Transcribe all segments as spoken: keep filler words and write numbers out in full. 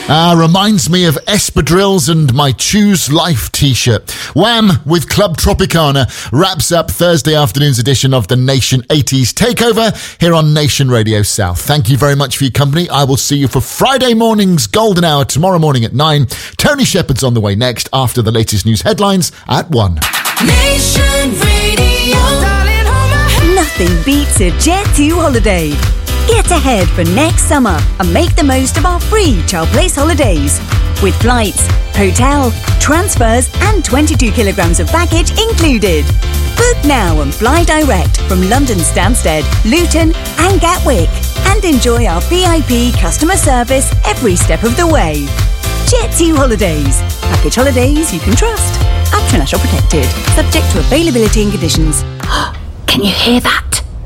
Uh, reminds me of espadrilles and my Choose Life t-shirt. Wham! With Club Tropicana wraps up Thursday afternoon's edition of the Nation eighties Takeover here on Nation Radio South. Thank you very much for your company. I will see you for Friday morning's Golden Hour tomorrow morning at nine. Tony Shepherd's on the way next after the latest news headlines at one. Nation Radio. Nothing beats a Jet two holiday. Get ahead for next summer and make the most of our free Child Place holidays. With flights, hotel, transfers and twenty-two kilograms of baggage included. Book now and fly direct from London Stansted, Luton and Gatwick. And enjoy our V I P customer service every step of the way. Jet two Holidays. Package holidays you can trust. Up to national protected. Subject to availability and conditions. Can you hear that?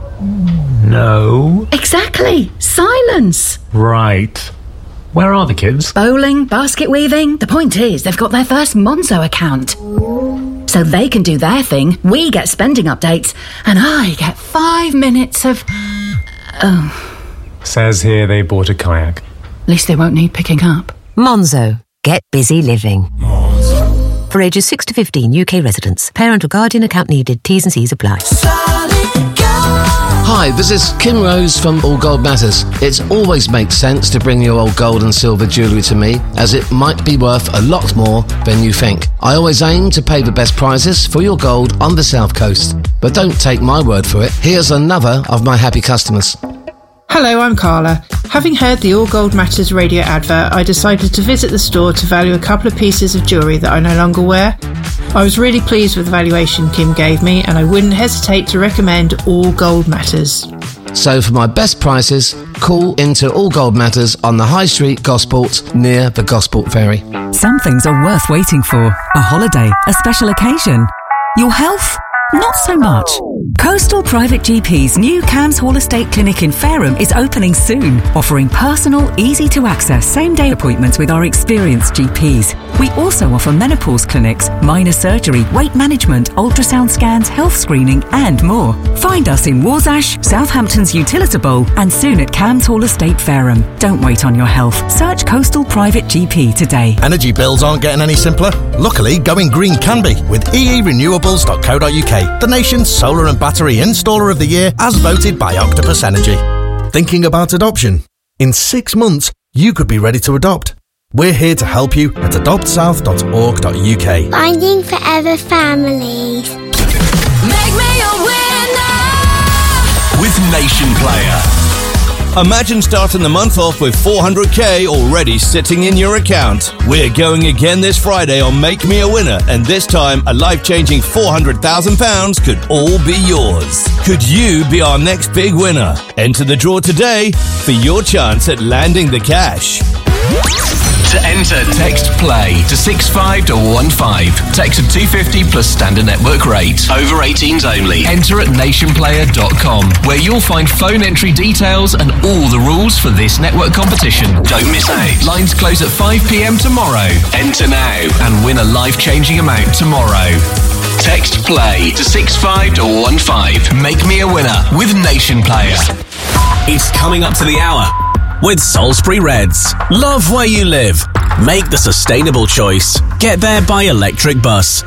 No. Exactly. Silence. Right. Where are the kids? Bowling, basket weaving. The point is, they've got their first Monzo account. So they can do their thing, we get spending updates, and I get five minutes of... Oh. Says here they bought a kayak. At least they won't need picking up. Monzo. Get busy living. Monzo. For ages six to fifteen, U K residents. Parent or guardian account needed. T's and C's apply. Hi, this is Kim Rose from All Gold Matters. It always makes sense to bring your old gold and silver jewellery to me, as it might be worth a lot more than you think. I always aim to pay the best prices for your gold on the South Coast. But don't take my word for it. Here's another of my happy customers. Hello, I'm Carla. Having heard the All Gold Matters radio advert, I decided to visit the store to value a couple of pieces of jewellery that I no longer wear. I was really pleased with the valuation Kim gave me, and I wouldn't hesitate to recommend All Gold Matters. So for my best prices, call into All Gold Matters on the High Street, Gosport, near the Gosport Ferry. Some things are worth waiting for. A holiday, a special occasion. Your health? Not so much. Coastal Private G P's new Cams Hall Estate Clinic in Fareham is opening soon, offering personal, easy-to-access same-day appointments with our experienced G Ps. We also offer menopause clinics, minor surgery, weight management, ultrasound scans, health screening and more. Find us in Warsash, Southampton's Utilita Bowl and soon at Cams Hall Estate Fareham. Don't wait on your health. Search Coastal Private G P today. Energy bills aren't getting any simpler. Luckily, going green can be with e e renewables dot co dot u k, the nation's solar and battery installer of the year as voted by Octopus Energy. Thinking about adoption? In six months, you could be ready to adopt. We're here to help you at adopt south dot org dot u k. Finding Forever Families. Make me a winner with Nation Player. Imagine starting the month off with four hundred k already sitting in your account. We're going again this Friday on Make Me a Winner, and this time a life-changing four hundred thousand pounds could all be yours. Could you be our next big winner? Enter the draw today for your chance at landing the cash. To enter, text PLAY to six five one five. Text of two hundred fifty plus standard network rate. Over eighteens only. Enter at nation player dot com, where you'll find phone entry details and all the rules for this network competition. Don't miss out. Lines close at five p m tomorrow. Enter now and win a life-changing amount tomorrow. Text PLAY to six five one five. Make me a winner with Nation Player. It's coming up to the hour with Salisbury Reds. Love where you live. Make the sustainable choice. Get there by electric bus.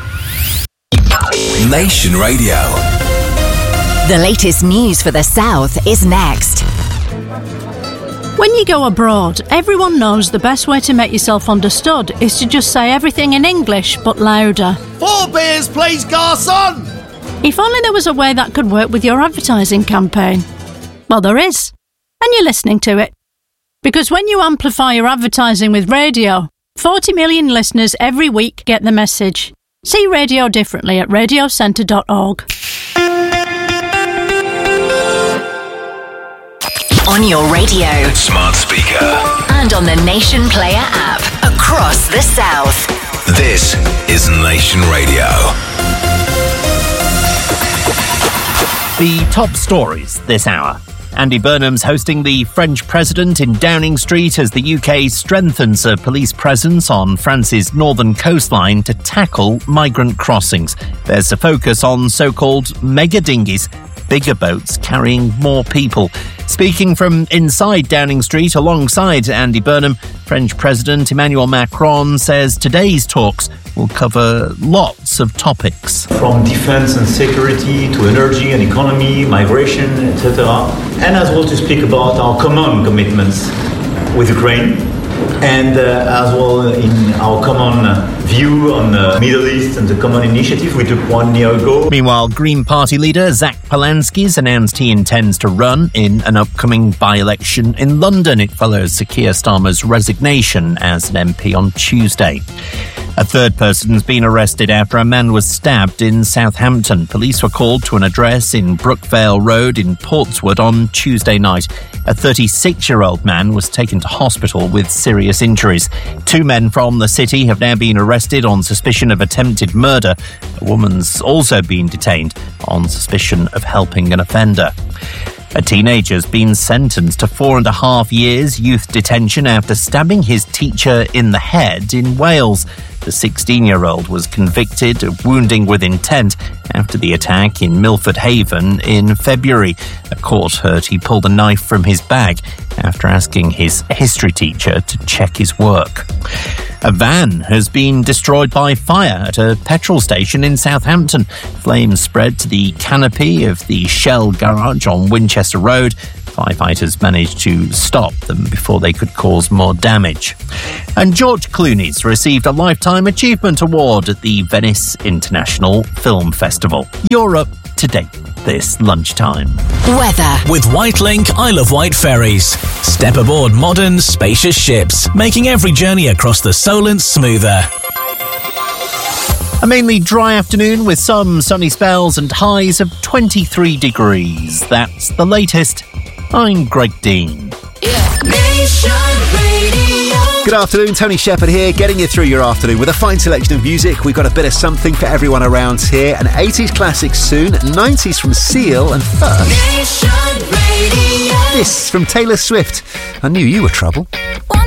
Nation Radio. The latest news for the South is next. When you go abroad, everyone knows the best way to make yourself understood is to just say everything in English, but louder. Four beers, please, garçon! If only there was a way that could work with your advertising campaign. Well, there is. And you're listening to it. Because when you amplify your advertising with radio, forty million listeners every week get the message. See radio differently at radio centre dot org. On your radio, smart speaker, and on the Nation Player app across the South. This is Nation Radio. The top stories this hour. Andy Burnham's hosting the French president in Downing Street as the U K strengthens a police presence on France's northern coastline to tackle migrant crossings. There's a focus on so-called mega dinghies. bigger boats carrying more people. Speaking from inside Downing Street alongside Andy Burnham, French President Emmanuel Macron says today's talks will cover lots of topics. From defense and security to energy and economy, migration, et cetera. And as well to speak about our common commitments with Ukraine. And uh, as well in our common uh, view on the Middle East and the common initiative we took one year ago. Meanwhile, Green Party leader Zach Polanski's announced he intends to run in an upcoming by-election in London. It follows Sir Keir Starmer's resignation as an M P on Tuesday. A third person's been arrested after a man was stabbed in Southampton. Police were called to an address in Brookvale Road in Portswood on Tuesday night. A thirty-six-year-old man was taken to hospital with serious injuries. Two men from the city have now been arrested on suspicion of attempted murder. A woman's also been detained on suspicion of helping an offender. A teenager's been sentenced to four and a half years youth detention after stabbing his teacher in the head in Wales. The sixteen-year-old was convicted of wounding with intent after the attack in Milford Haven in February. A court heard he pulled a knife from his bag after asking his history teacher to check his work. A van has been destroyed by fire at a petrol station in Southampton. Flames spread to the canopy of the Shell garage on Winchester Road. Firefighters managed to stop them before they could cause more damage. And George Clooney's received a Lifetime Achievement Award at the Venice International Film Festival. You're up to date this lunchtime. Weather. With Whitelink, Isle of Wight ferries. Step aboard modern, spacious ships, making every journey across the Solent smoother. A mainly dry afternoon with some sunny spells and highs of twenty-three degrees. That's the latest. I'm Greg Dean. Nation Radio. Good afternoon, Tony Shepherd here, getting you through your afternoon with a fine selection of music. We've got a bit of something for everyone around here. An eighties classic soon, nineties from Seal, and first, Nation Radio. this from Taylor Swift. I knew you were trouble.